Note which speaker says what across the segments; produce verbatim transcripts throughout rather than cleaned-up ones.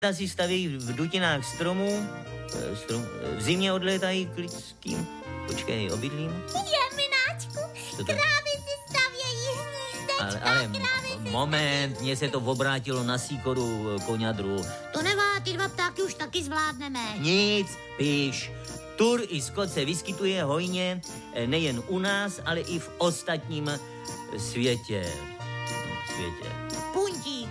Speaker 1: si staví v dutinách stromů, strom, v zimě odlétají k lidským, počkej, obydlím.
Speaker 2: Je, mináčku, krávy si stavějí hnízdečka,
Speaker 1: Ale, ale
Speaker 2: krávy
Speaker 1: moment, mně se to obrátilo na síkoru koňadru.
Speaker 2: To nevá, ty dva ptáky už taky zvládneme.
Speaker 1: Nic, píš. Tur i skot se vyskytuje hojně nejen u nás, ale i v ostatním světě. No, světě.
Speaker 2: Puntík.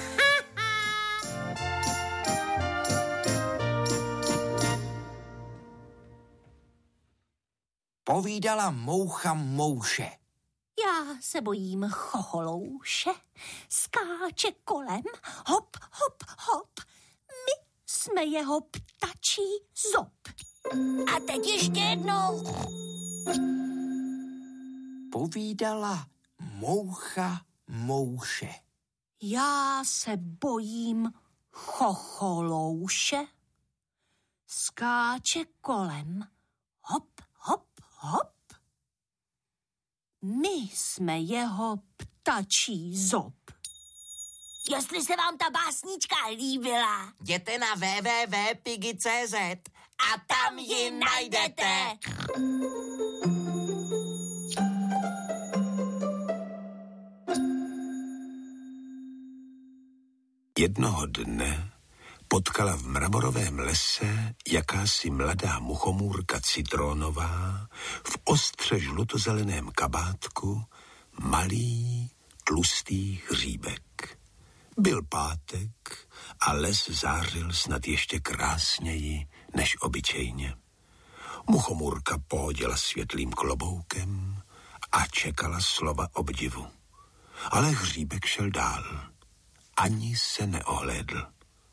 Speaker 3: Povídala moucha mouše.
Speaker 4: Já se bojím chocholouše, skáče kolem, hop, hop, hop. My jsme jeho ptačí zob.
Speaker 2: A teď ještě jednou.
Speaker 3: Povídala moucha mouše.
Speaker 4: Já se bojím chocholouše, skáče kolem, hop, hop, hop. My jsme jeho ptačí zob.
Speaker 2: Jestli se vám ta básnička líbila,
Speaker 3: Jděte na w w w tečka piggy tečka c z
Speaker 2: a tam ji najdete.
Speaker 5: Jednoho dne potkala v mramorovém lese jakási mladá muchomůrka citrónová v ostře žlutozeleném kabátku malý tlustý hříbek. Byl pátek a les zářil snad ještě krásněji než obyčejně. Muchomůrka pohodila světlým kloboukem a čekala slova obdivu. Ale hříbek šel dál. Ani se neohlédl.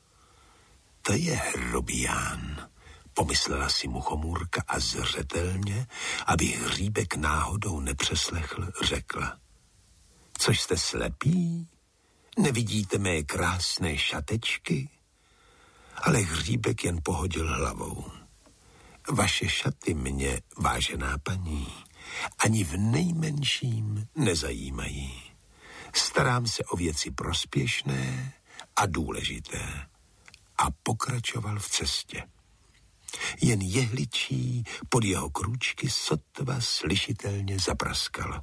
Speaker 5: To je hrobián, pomyslela si muchomůrka a zřetelně, aby hříbek náhodou nepřeslechl, řekla. Což jste slepí? Nevidíte mé krásné šatečky? Ale hříbek jen pohodil hlavou. Vaše šaty mě, vážená paní, ani v nejmenším nezajímají. Starám se o věci prospěšné a důležité. A pokračoval v cestě. Jen jehličí pod jeho krůčky sotva slyšitelně zapraskala.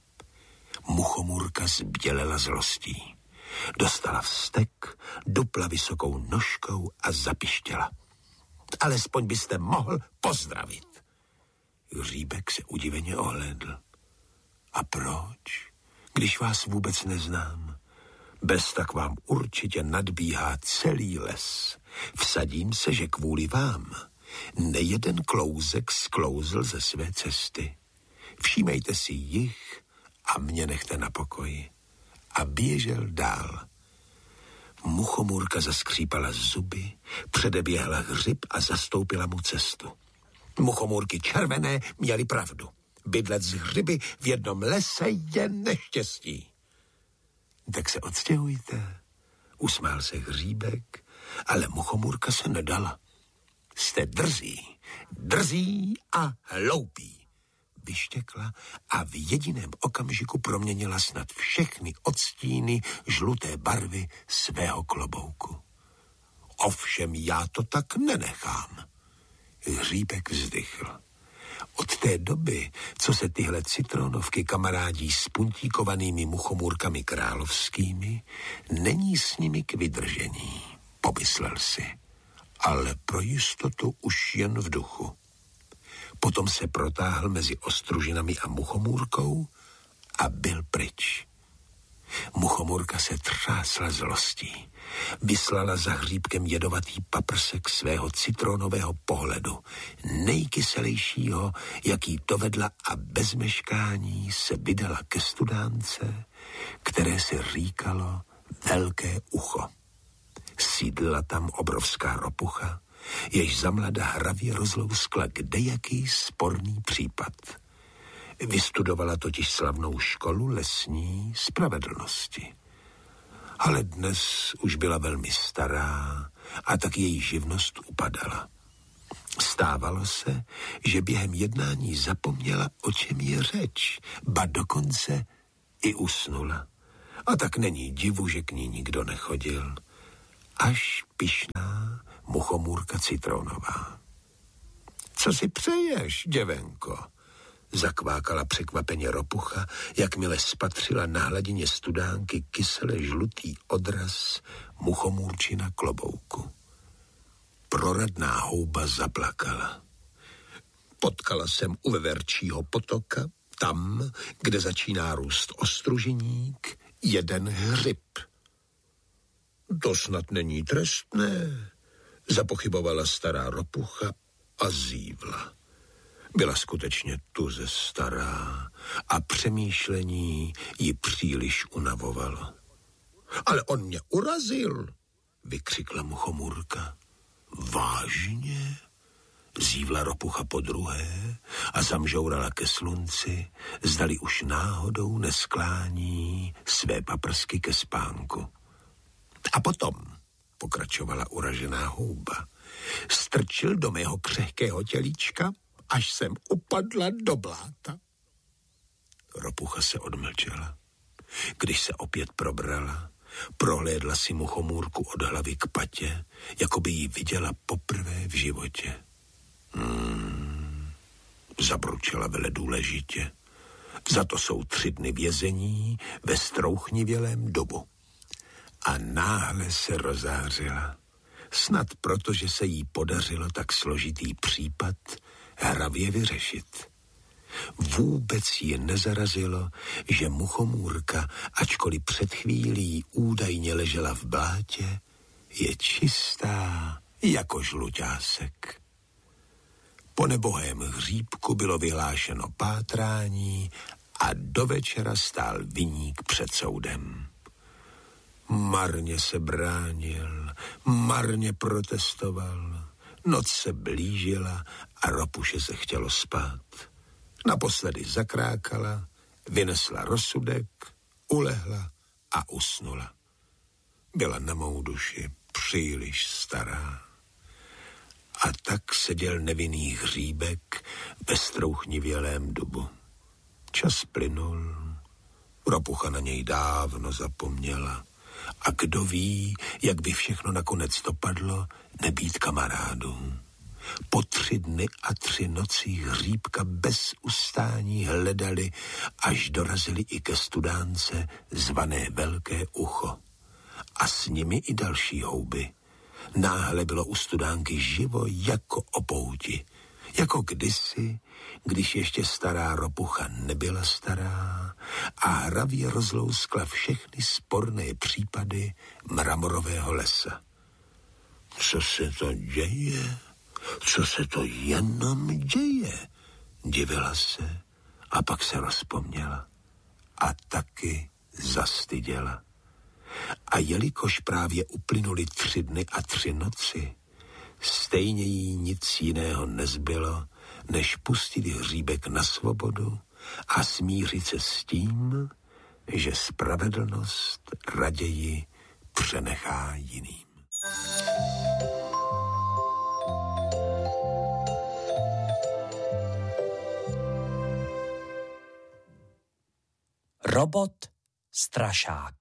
Speaker 5: Muchomůrka zbdělela zlostí. Dostala vztek, dupla vysokou nožkou a zapištěla. Alespoň byste mohl pozdravit. Hříbek se udiveně ohlédl. A proč, když vás vůbec neznám? Bez tak vám určitě nadbíhá celý les. Vsadím se, že kvůli vám nejeden klouzek sklouzl ze své cesty. Všímejte si jich a mě nechte na pokoji. A běžel dál. Muchomůrka zaskřípala zuby, předeběhla hřib a zastoupila mu cestu. Muchomůrky červené měly pravdu. Bydlet z hřiby v jednom lese je neštěstí. Tak se odstěhujte, usmál se hříbek, ale muchomůrka se nedala. Jste drzí, drzí a hloupí, vyštěkla a v jediném okamžiku proměnila snad všechny odstíny žluté barvy svého klobouku. Ovšem já to tak nenechám. Hříbek vzdychl. Od té doby, co se tyhle citronovky kamarádí s puntíkovanými muchomůrkami královskými, není s nimi k vydržení, pomyslel si, ale pro jistotu už jen v duchu. Potom se protáhl mezi ostružinami a muchomůrkou a byl pryč. Muchomůrka se třásla zlostí. Vyslala za hříbkem jedovatý paprsek svého citronového pohledu, nejkyselejšího, jaký dovedla, a bez meškání se vydala ke studánce, které se říkalo Velké ucho. Sídlila tam obrovská ropucha, jež za mlada hravě rozlouskla kdejaký sporný případ. Vystudovala totiž slavnou školu lesní spravedlnosti. Ale dnes už byla velmi stará a tak její živnost upadala. Stávalo se, že během jednání zapomněla, o čem je řeč, ba dokonce i usnula. A tak není divu, že k ní nikdo nechodil. až pyšná muchomůrka citronová. Co si přeješ, děvenko? Zakvákala překvapeně ropucha, jakmile spatřila na hladině studánky kysele žlutý odraz muchomůrčina klobouku. Proradná houba zaplakala. Potkala jsem u veverčího potoka, tam, kde začíná růst ostruženík, jeden hřib. To snad není trestné, zapochybovala stará ropucha a zívla. Byla skutečně tuze stará a přemýšlení ji příliš unavovalo. Ale on mě urazil, vykřikla muchomůrka. Vážně? Zívla ropucha podruhé a zamžourala ke slunci, zdali už náhodou nesklání své paprsky ke spánku. A potom, pokračovala uražená houba, strčil do mého křehkého tělíčka, až jsem upadla do bláta. Ropucha se odmlčela. Když se opět probrala, prohlédla si muchomůrku od hlavy k patě, jako by ji viděla poprvé v životě. Hmm, zabručela veledůležitě. Za to jsou tři dny vězení ve strouchnivělém dobu. A náhle se rozářila. Snad proto, že se jí podařilo tak složitý případ hravě vyřešit. Vůbec ji nezarazilo, že muchomůrka, ačkoliv před chvílí údajně ležela v blátě, je čistá jako žluťásek. Po nebohém hříbku bylo vyhlášeno pátrání a do večera stál viník před soudem. Marně se bránil, marně protestoval. Noc se blížila a ropuše se chtělo spát. Naposledy zakrákala, vynesla rozsudek, ulehla a usnula. Byla na mou duši příliš stará. A tak seděl nevinný hříbek ve strouchnivělém dubu. Čas plynul, ropucha na něj dávno zapomněla. A kdo ví, jak by všechno nakonec dopadlo, nebýt kamarádů. Po tři dny a tři noci hříbka bez ustání hledali, až dorazili i ke studánce zvané Velké ucho. A s nimi i další houby. Náhle bylo u studánky živo jako o pouti. Jako kdysi, když ještě stará ropucha nebyla stará a hravě rozlouskla všechny sporné případy mramorového lesa. Co se to děje? Co se to jenom děje? Divila se a pak se rozpomněla. A taky zastyděla. A jelikož právě uplynuly tři dny a tři noci, stejně jí nic jiného nezbylo, než pustit hříbek na svobodu a smířit se s tím, že spravedlnost raději přenechá jiným.
Speaker 6: Robot strašák.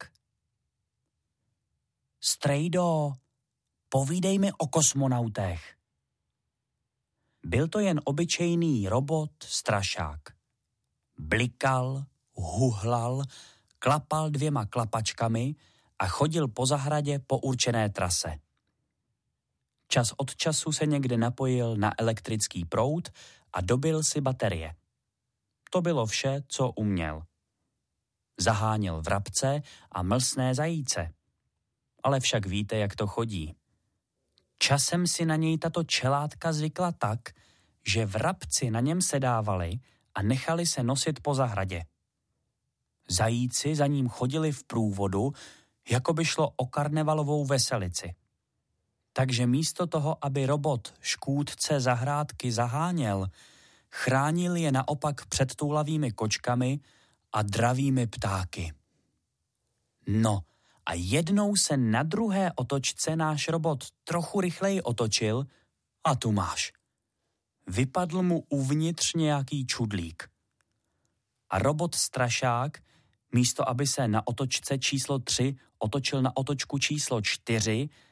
Speaker 6: Strejdo, povídej mi o kosmonautech. Byl to jen obyčejný robot strašák. Blikal, huhlal, klapal dvěma klapačkami a chodil po zahradě po určené trase. Čas od času se někde napojil na elektrický proud a dobil si baterie. To bylo vše, co uměl. Zaháněl vrabce a mlsné zajíce. Ale však víte, jak to chodí. Časem si na něj tato čelátka zvykla tak, že vrabci na něm sedávali a nechali se nosit po zahradě. Zajíci za ním chodili v průvodu, jako by šlo o karnevalovou veselici. Takže místo toho, aby robot škůdce zahrádky zaháněl, chránil je naopak před toulavými kočkami a dravými ptáky. No, a jednou se na druhé otočce náš robot trochu rychleji otočil a tu máš. Vypadl mu uvnitř nějaký čudlík. A robot strašák, místo aby se na otočce číslo tři otočil na otočku číslo čtyři,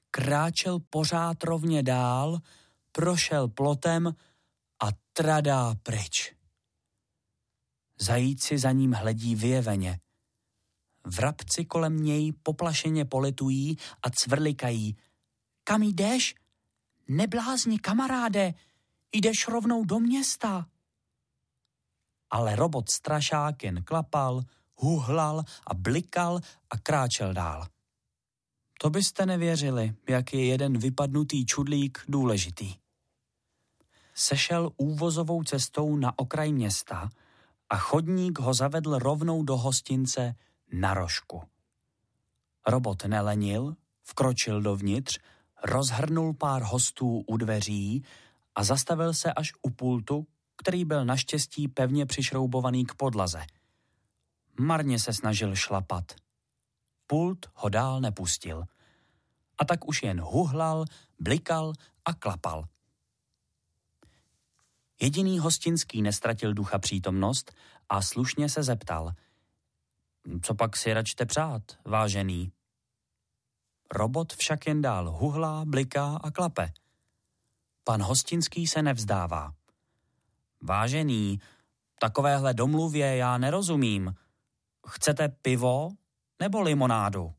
Speaker 6: kráčel pořád rovně dál, prošel plotem a tradá pryč. Zajíci za ním hledí vyjeveně. Vrabci kolem něj poplašeně politují a cvrlikají. Kam jdeš? Neblázni, kamaráde, jdeš rovnou do města. Ale robot strašák jen klapal, huhlal a blikal a kráčel dál. To byste nevěřili, jak je jeden vypadnutý čudlík důležitý. Sešel úvozovou cestou na okraj města a chodník ho zavedl rovnou do hostince na rožku. Robot nelenil, vkročil dovnitř, rozhrnul pár hostů u dveří a zastavil se až u pultu, který byl naštěstí pevně přišroubovaný k podlaze. Marně se snažil šlapat. Pult ho dál nepustil. A tak už jen huhlal, blikal a klapal. Jediný hostinský nestratil ducha přítomnost a slušně se zeptal. Co pak si račte přát, vážený? Robot však jen dál huhlá, bliká a klape. Pan hostinský se nevzdává. Vážený, takovéhle domluvě já nerozumím. Chcete pivo nebo limonádu?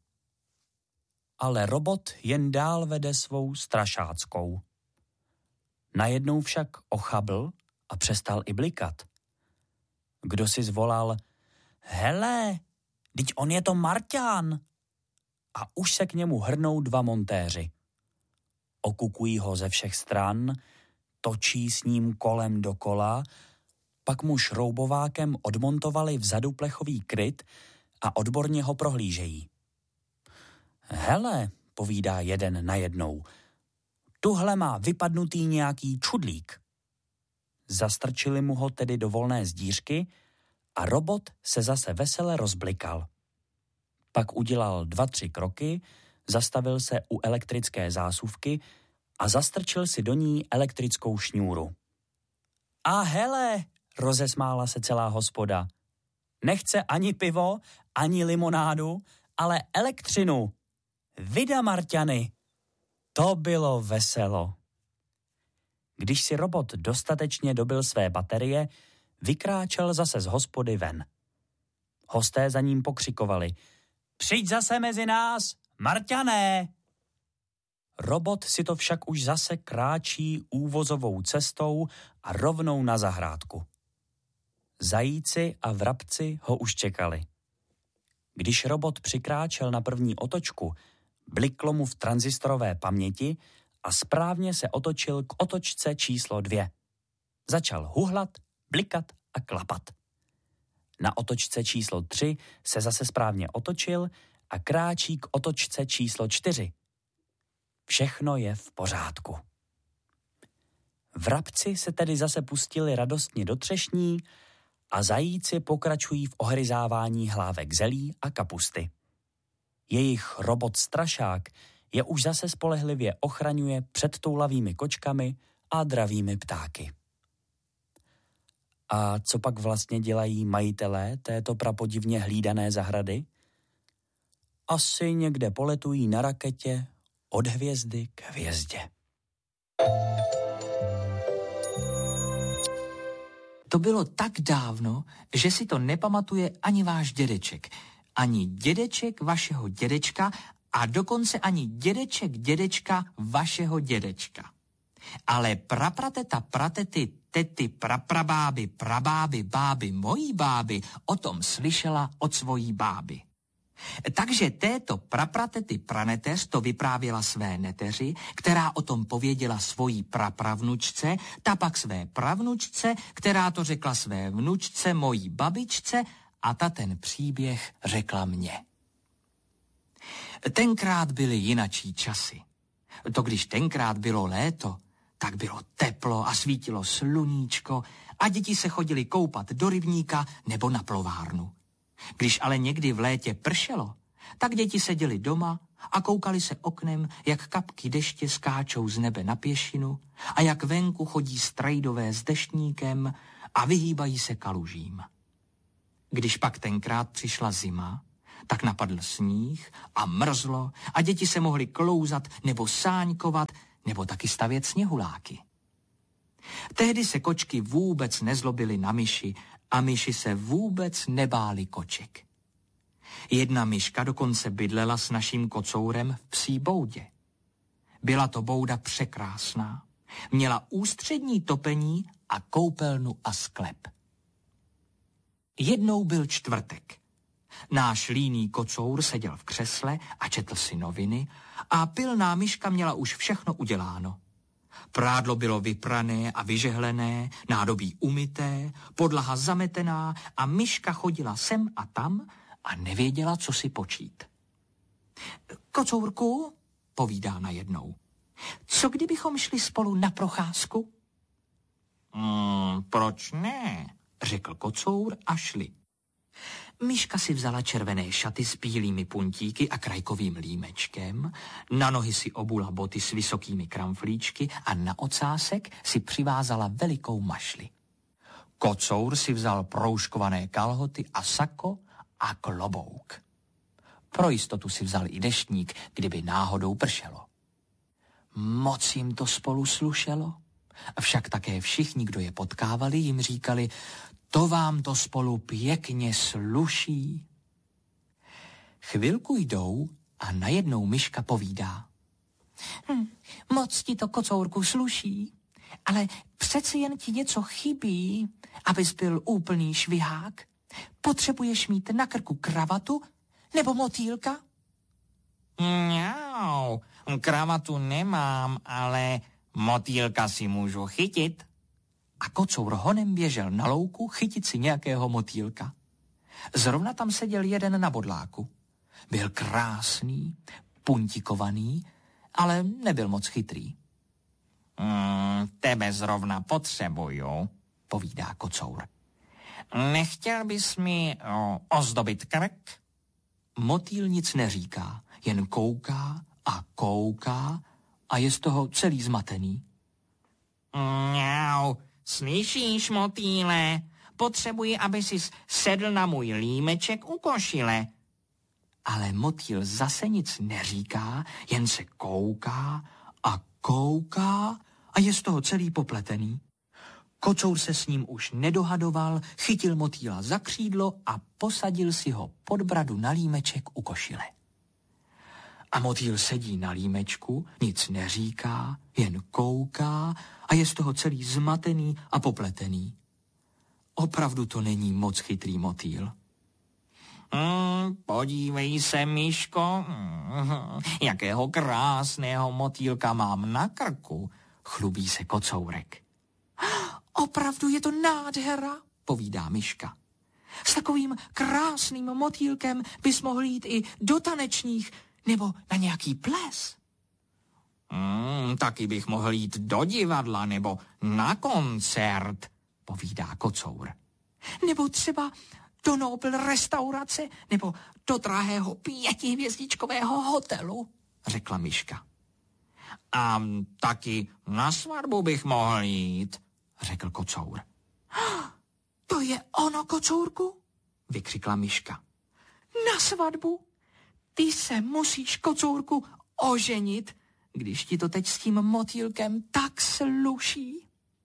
Speaker 6: Ale robot jen dál vede svou strašáckou. Najednou však ochabl a přestal i blikat. Kdo si zvolal, hele, vždyť on je to Marťan. A už se k němu hrnou dva montéři. Okukují ho ze všech stran, točí s ním kolem dokola, pak mu šroubovákem odmontovali vzadu plechový kryt a odborně ho prohlížejí. Hele, povídá jeden najednou, tuhle má vypadnutý nějaký čudlík. Zastrčili mu ho tedy do volné zdířky a robot se zase vesele rozblikal. Pak udělal dva, tři kroky, zastavil se u elektrické zásuvky a zastrčil si do ní elektrickou šňůru. A hele, rozesmála se celá hospoda. Nechce ani pivo, ani limonádu, ale elektřinu. Vida, Marťany. To bylo veselo. Když si robot dostatečně dobil své baterie, vykráčel zase z hospody ven. Hosté za ním pokřikovali. Přijď zase mezi nás, Marťané! Robot si to však už zase kráčí úvozovou cestou a rovnou na zahrádku. Zajíci a vrabci ho už čekali. Když robot přikráčel na první otočku, bliklo mu v tranzistorové paměti a správně se otočil k otočce číslo dvě. Začal huhlat, blikat a klapat. Na otočce číslo tři se zase správně otočil a kráčí k otočce číslo čtyři. Všechno je v pořádku. Vrabci se tedy zase pustili radostně do třešní a zajíci pokračují v ohryzávání hlávek zelí a kapusty. Jejich robot strašák je už zase spolehlivě ochraňuje před toulavými kočkami a dravými ptáky. A co pak vlastně dělají majitelé této prapodivně hlídané zahrady? Asi někde poletují na raketě od hvězdy k hvězdě.
Speaker 3: To bylo tak dávno, že si to nepamatuje ani váš dědeček, ani dědeček vašeho dědečka a dokonce ani dědeček dědečka vašeho dědečka. Ale praprateta pratety tety praprabáby prabáby báby mojí báby o tom slyšela od svojí báby. Takže této prapratety praneteř to vyprávěla své neteři, která o tom pověděla svojí prapravnučce, ta pak své pravnučce, která to řekla své vnučce, mojí babičce a ta ten příběh řekla mně. Tenkrát byly jinačí časy. To když tenkrát bylo léto, tak bylo teplo a svítilo sluníčko a děti se chodili koupat do rybníka nebo na plovárnu. Když ale někdy v létě pršelo, tak děti seděli doma a koukali se oknem, jak kapky deště skáčou z nebe na pěšinu a jak venku chodí strajdové s deštníkem a vyhýbají se kalužím. Když pak tenkrát přišla zima, Tak napadl sníh a mrzlo a děti se mohly klouzat nebo sáňkovat nebo taky stavět sněhuláky. Tehdy se kočky vůbec nezlobily na myši a myši se vůbec nebáli koček. Jedna myška dokonce bydlela s naším kocourem v psí boudě. Byla to bouda překrásná. Měla ústřední topení a koupelnu a sklep. Jednou byl čtvrtek. Náš líný kocour seděl v křesle a četl si noviny a pilná myška měla už všechno uděláno. Prádlo bylo vyprané a vyžehlené, nádobí umyté, podlaha zametená a myška chodila sem a tam a nevěděla, co si počít. Kocourku, povídá najednou, co kdybychom šli spolu na procházku? Mm, proč ne, řekl kocour a šli. Myška si vzala červené šaty s bílými puntíky a krajkovým límečkem, na nohy si obula boty s vysokými kramflíčky a na ocásek si přivázala velikou mašli. Kocour si vzal proužkované kalhoty a sako a klobouk. Pro jistotu si vzal i deštník, kdyby náhodou pršelo. Moc jim to spolu slušelo. Však také všichni, kdo je potkávali, jim říkali, to vám to spolu pěkně sluší. Chvilku jdou a najednou myška povídá. Hm, moc ti to, kocourku, sluší, ale přece jen ti něco chybí, abys byl úplný švihák. Potřebuješ mít na krku kravatu nebo motýlka?
Speaker 7: Mňau, kravatu nemám, ale motýlka si můžu chytit.
Speaker 3: A kocour honem běžel na louku chytit si nějakého motýlka. Zrovna tam seděl jeden na bodláku. Byl krásný, puntikovaný, ale nebyl moc chytrý.
Speaker 7: Mm, tebe zrovna potřebuju,
Speaker 3: povídá kocour.
Speaker 7: Nechtěl bys mi o, ozdobit krk?
Speaker 3: Motýl nic neříká, jen kouká a kouká a je z toho celý zmatený.
Speaker 7: Mňau, slyšíš, motýle? Potřebuji, aby si sedl na můj límeček u košile.
Speaker 3: Ale motýl zase nic neříká, jen se kouká a kouká a je z toho celý popletený. Kocour se s ním už nedohadoval, chytil motýla za křídlo a posadil si ho pod bradu na límeček u košile. A motýl sedí na límečku, nic neříká, jen kouká a je z toho celý zmatený a popletený. Opravdu to není moc chytrý motýl.
Speaker 7: Mm, podívej se, myško, mm, jakého krásného motýlka mám na krku,
Speaker 3: chlubí se kocourek. Opravdu je to nádhera, povídá myška. S takovým krásným motýlkem bys mohl jít i do tanečních nebo na nějaký ples.
Speaker 7: Mm, taky bych mohl jít do divadla nebo na koncert,
Speaker 3: povídá kocour. Nebo třeba do Nobel restaurace nebo do drahého pětihvězdičkového hotelu, řekla myška.
Speaker 7: A taky na svatbu bych mohl jít,
Speaker 3: řekl kocour. To je ono, kocourku, vykřikla myška. Na svatbu? Ty se musíš, kocourku, oženit, když ti to teď s tím motýlkem tak sluší.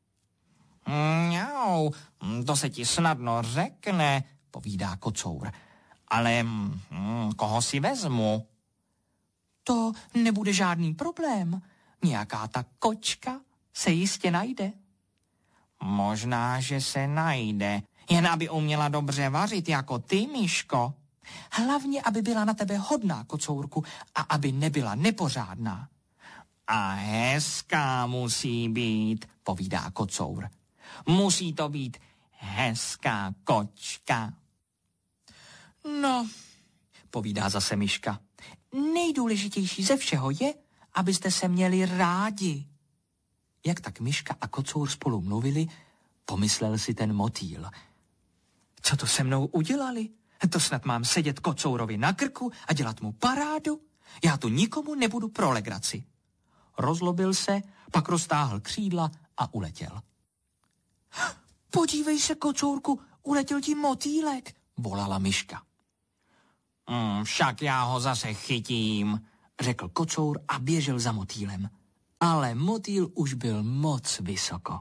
Speaker 7: Mňau, to se ti snadno řekne, povídá kocour. Ale mm, koho si vezmu?
Speaker 3: To nebude žádný problém. Nějaká ta kočka se jistě najde.
Speaker 7: Možná, že se najde, jen aby uměla dobře vařit jako ty, myško.
Speaker 3: Hlavně, aby byla na tebe hodná, kocourku, a aby nebyla nepořádná.
Speaker 7: A hezká musí být, povídá kocour. Musí to být hezká kočka.
Speaker 3: No, povídá zase myška, nejdůležitější ze všeho je, abyste se měli rádi. Jak tak myška a kocour spolu mluvili, pomyslel si ten motýl. Co to se mnou udělali? To snad mám sedět kocourovi na krku a dělat mu parádu? Já tu nikomu nebudu pro legraci. Rozlobil se, pak roztáhl křídla a uletěl. Podívej se, kocourku, uletěl ti motýlek, volala myška.
Speaker 7: Mm, však já ho zase chytím,
Speaker 3: řekl kocour a běžel za motýlem. Ale motýl už byl moc vysoko.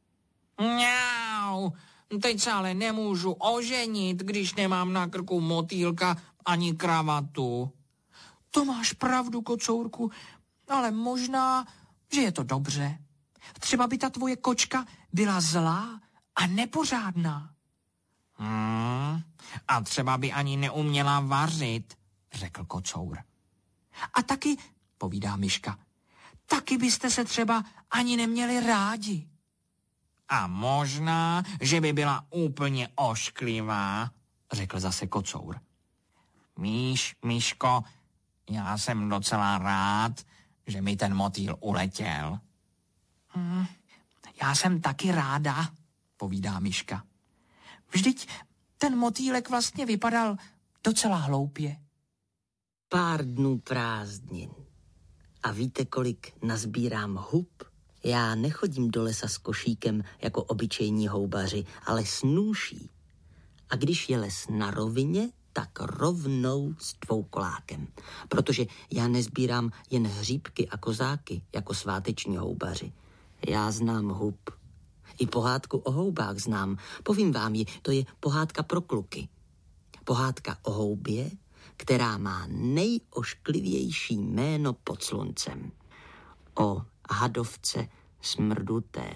Speaker 7: Mňau, teď se ale nemůžu oženit, když nemám na krku motýlka ani kravatu.
Speaker 3: To máš pravdu, kocourku, ale možná, že je to dobře. Třeba by ta tvoje kočka byla zlá a nepořádná.
Speaker 7: Hmm, a třeba by ani neuměla vařit, řekl kocour.
Speaker 3: A taky, povídá myška, taky byste se třeba ani neměli rádi.
Speaker 7: A možná, že by byla úplně ošklivá, řekl zase kocour. Míš, Myško, já jsem docela rád, že mi ten motýl uletěl.
Speaker 3: Hmm, já jsem taky ráda, povídá myška. Vždyť ten motýlek vlastně vypadal docela hloupě.
Speaker 8: Pár dnů prázdnin. A víte, kolik nazbírám hub? Já nechodím do lesa s košíkem jako obyčejní houbaři, ale s nůší. A když je les na rovině, tak rovnou s dvoukolákem. Protože já nezbírám jen hříbky a kozáky jako sváteční houbaři. Já znám hub. I pohádku o houbách znám. Povím vám ji, to je pohádka pro kluky. Pohádka o houbě, která má nejošklivější jméno pod sluncem. O hadovce smrduté.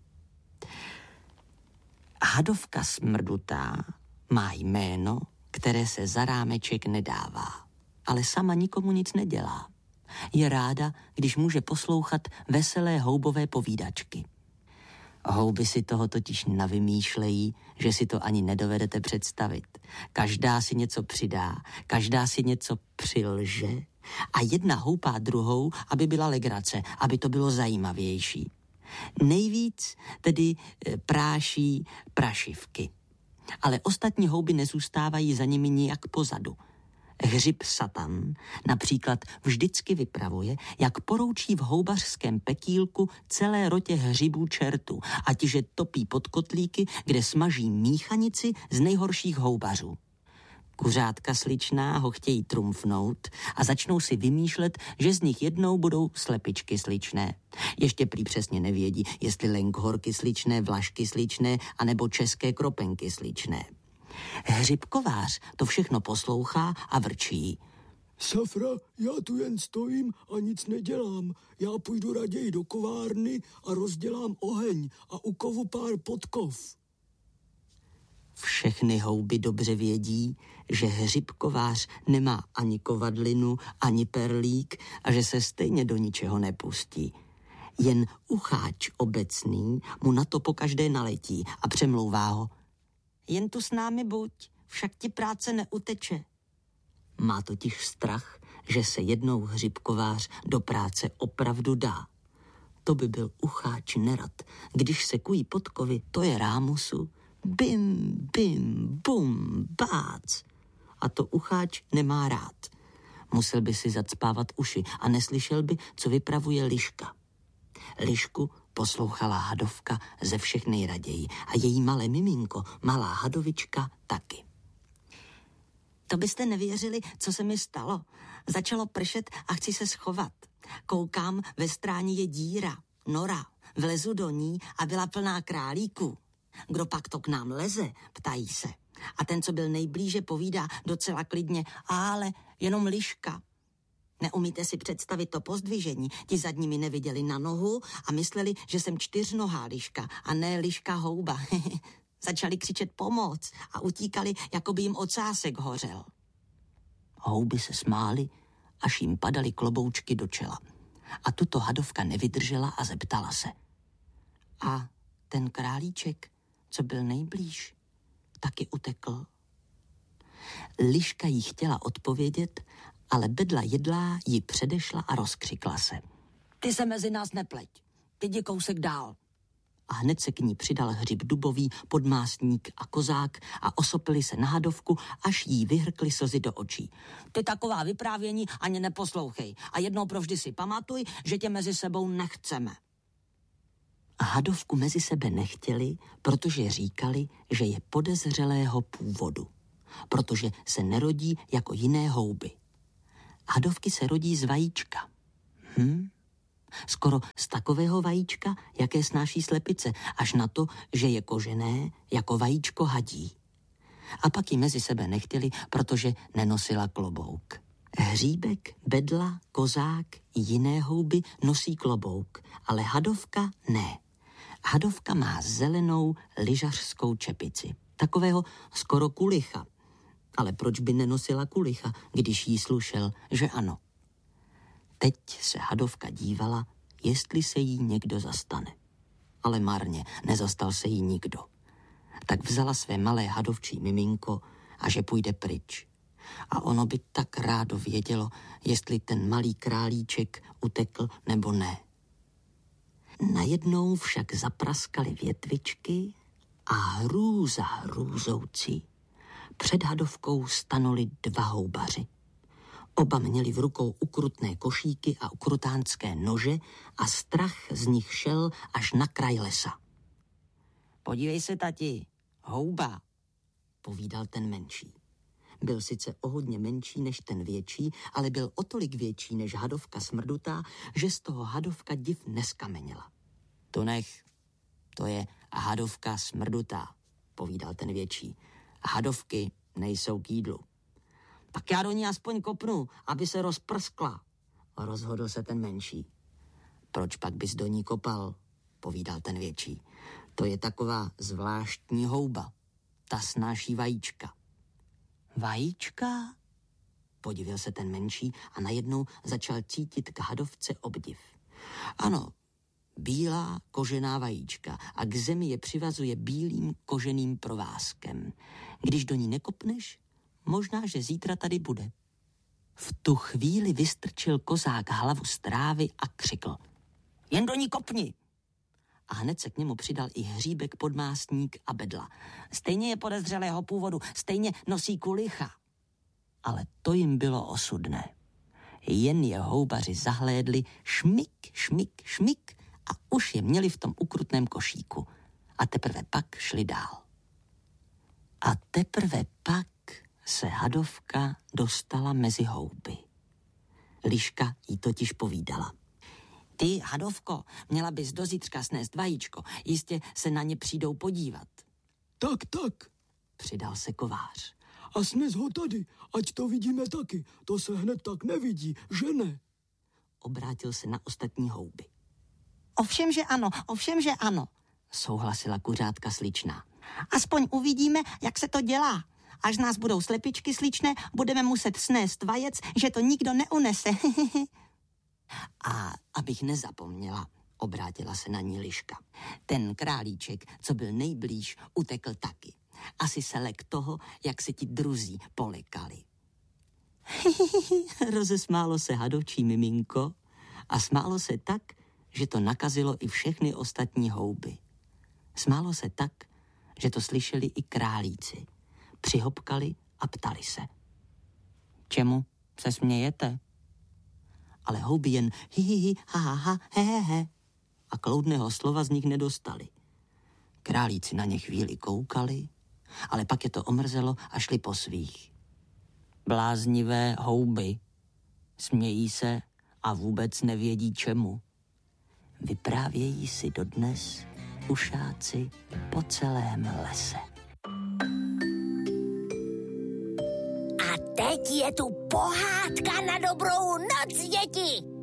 Speaker 8: Hadovka smrdutá má jméno, které se za rámeček nedává, ale sama nikomu nic nedělá. Je ráda, když může poslouchat veselé houbové povídačky. Houby si toho totiž navymýšlejí, že si to ani nedovedete představit. Každá si něco přidá, každá si něco přilže a jedna houpá druhou, aby byla legrace, aby to bylo zajímavější. Nejvíc tedy práší prašivky. Ale ostatní houby nezůstávají za nimi nijak pozadu. Hřib Satan například vždycky vypravuje, jak poroučí v houbařském pekýlku celé rotě hřibů čertů, ať že topí pod kotlíky, kde smaží míchanici z nejhorších houbařů. Kuřátka sličná ho chtějí trumfnout a začnou si vymýšlet, že z nich jednou budou slepičky sličné. Ještě prý přesně nevědí, jestli lenghorky sličné, vlašky sličné, anebo české kropenky sličné. Hřibkovář to všechno poslouchá a vrčí.
Speaker 9: Safra, já tu jen stojím a nic nedělám. Já půjdu raději do kovárny a rozdělám oheň a ukovu pár podkov.
Speaker 8: Všechny houby dobře vědí, že hřibkovář nemá ani kovadlinu, ani perlík a že se stejně do ničeho nepustí. Jen ucháč obecný mu na to pokaždé naletí a přemlouvá ho. Jen tu s námi buď, však ti práce neuteče. Má totiž strach, že se jednou hřibkovář do práce opravdu dá. To by byl ucháč nerad. Když se kují podkovy, to je rámusu. Bim, bim, bum, bác. A to ucháč nemá rád. Musel by si zacpávat uši a neslyšel by, co vypravuje liška. Lišku poslouchala hadovka ze všech nejraději a její malé miminko, malá hadovička, taky. To byste nevěřili, co se mi stalo. Začalo pršet a chci se schovat. Koukám, ve stráni je díra, nora. Vlezu do ní a byla plná králíků. Kdo pak to k nám leze, ptají se. A ten, co byl nejblíže, povídá docela klidně, ale jenom liška. Neumíte si představit to pozdvižení. Ti zadní mi neviděli na nohu a mysleli, že jsem čtyřnohá liška a ne liška houba. Začali křičet pomoc a utíkali, jako by jim ocásek hořel. Houby se smály, až jim padaly kloboučky do čela. A tuto hadovka nevydržela a zeptala se. A ten králíček, co byl nejblíž, taky utekl. Liška jí chtěla odpovědět, ale bedla jedlá ji předešla a rozkřikla se. Ty se mezi nás nepleť, ty jdi kousek dál. A hned se k ní přidal hřib dubový, podmásník a kozák a osopili se na hadovku, až jí vyhrkly slzy do očí. Ty taková vyprávění ani neposlouchej a jednou provždy si pamatuj, že tě mezi sebou nechceme. A hadovku mezi sebe nechtěli, protože říkali, že je podezřelého původu. protože se nerodí jako jiné houby. Hadovky se rodí z vajíčka. Hm? Skoro z takového vajíčka, jaké snáší slepice, až na to, že je kožené jako vajíčko hadí. A pak ji mezi sebe nechtěli, protože nenosila klobouk. Hříbek, bedla, kozák i jiné houby nosí klobouk, ale hadovka ne. Hadovka má zelenou lyžařskou čepici, takového skoro kulicha. Ale proč by nenosila kulicha, když jí slušel, že ano? Teď se hadovka dívala, jestli se jí někdo zastane. Ale marně, nezastal se jí nikdo. Tak vzala své malé hadovčí miminko a že půjde pryč. A ono by tak rádo vědělo, jestli ten malý králíček utekl nebo ne. Najednou však zapraskaly větvičky a hrůza hrůzoucí. Před hadovkou stanuli dva houbaři. Oba měli v rukou ukrutné košíky a ukrutánské nože a strach z nich šel až na kraj lesa. Podívej se, tati, houba, povídal ten menší. Byl sice o hodně menší než ten větší, ale byl o tolik větší než hadovka smrdutá, že z toho hadovka div neskameněla. To nech, to je hadovka smrdutá, povídal ten větší. Hadovky nejsou k jídlu. Tak já do ní aspoň kopnu, aby se rozprskla, rozhodl se ten menší. Proč pak bys do ní kopal, povídal ten větší. To je taková zvláštní houba. Ta snáší vajíčka. Vajíčka? Podivil se ten menší a najednou začal cítit k hadovce obdiv. Ano, bílá kožená vajíčka a k zemi je přivazuje bílým koženým provázkem. Když do ní nekopneš, možná, že zítra tady bude. V tu chvíli vystrčil kozák hlavu z trávy a křikl. Jen do ní kopni! A hned se k němu přidal i hříbek, podmásník a bedla. Stejně je podezřelého původu, stejně nosí kulicha. Ale to jim bylo osudné. Jen je houbaři zahlédli šmik, šmik, šmik a už je měli v tom ukrutném košíku. A teprve pak šli dál. A teprve pak se hadovka dostala mezi houby. Liška jí totiž povídala. Ty, hadovko, měla bys do zítřka snést vajíčko, jistě se na ně přijdou podívat.
Speaker 9: Tak, tak,
Speaker 8: přidal se kovář.
Speaker 9: A snes ho tady, ať to vidíme taky, to se hned tak nevidí, že ne?
Speaker 8: Obrátil se na ostatní houby.
Speaker 2: Ovšem, že ano, ovšem, že ano,
Speaker 8: souhlasila kuřátka sličná.
Speaker 2: Aspoň uvidíme, jak se to dělá. Až z nás budou slepičky sličné, budeme muset snést vajec, že to nikdo neunese.
Speaker 8: A abych nezapomněla, obrátila se na ní Liška. Ten králíček, co byl nejblíž, utekl taky. Asi se lek toho, jak se ti druzí polekali. Rozesmálo se hadovčí miminko a smálo se tak, že to nakazilo i všechny ostatní houby. Smálo se tak, že to slyšeli i králíci. Přihopkali a ptali se. Čemu se smějete? Ale houby jen hi, hi, hi, ha, ha, ha, he, he, he. A kloudného slova z nich nedostali. Králíci na ně chvíli koukali, ale pak je to omrzelo a šli po svých. Bláznivé houby. Smějí se a vůbec nevědí čemu. Vyprávějí si dodnes ušáci po celém lese.
Speaker 2: A teď je tu pohádka na dobrou noc, děti!